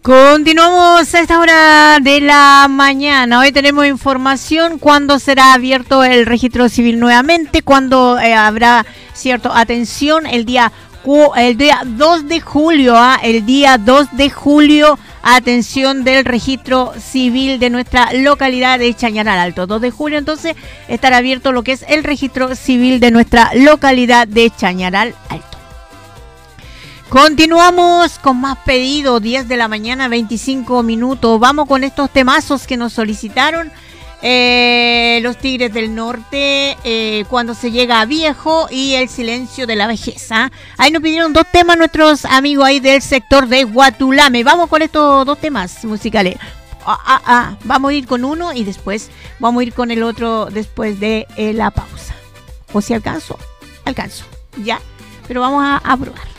Continuamos a esta hora de la mañana. Hoy tenemos información cuándo será abierto el registro civil nuevamente, cuándo habrá atención el día 2 de julio, el día 2 de julio, atención del registro civil de nuestra localidad de Chañaral Alto. 2 de julio entonces estará abierto lo que es el registro civil de nuestra localidad de Chañaral Alto. Continuamos con más pedidos, 10 de la mañana, 25 minutos. Vamos con estos temazos que nos solicitaron los Tigres del Norte, cuando se llega a viejo y el silencio de la vejez. Ahí nos pidieron dos temas nuestros amigos ahí del sector de Guatulame. Vamos con estos dos temas musicales. Vamos a ir con uno y después vamos a ir con el otro después de la pausa. O si alcanzo, ya, pero vamos a probar.